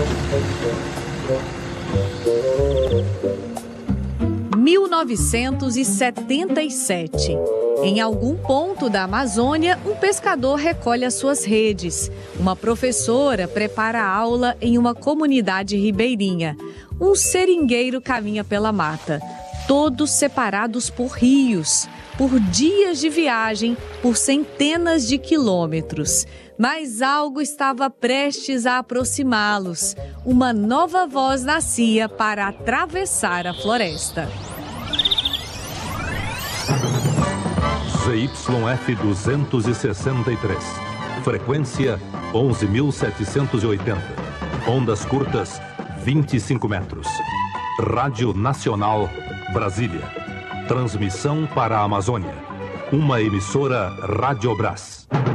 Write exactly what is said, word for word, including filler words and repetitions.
mil novecentos e setenta e sete. Em algum ponto da Amazônia, um pescador recolhe as suas redes. Uma professora prepara a aula em uma comunidade ribeirinha. Um seringueiro caminha pela mata, todos separados por rios, por dias de viagem, por centenas de quilômetros. Mas algo estava prestes a aproximá-los. Uma nova voz nascia para atravessar a floresta. Z Y F duzentos e sessenta e três. Frequência onze mil setecentos e oitenta. Ondas curtas vinte e cinco metros. Rádio Nacional, Brasília. Transmissão para a Amazônia. Uma emissora Radiobras.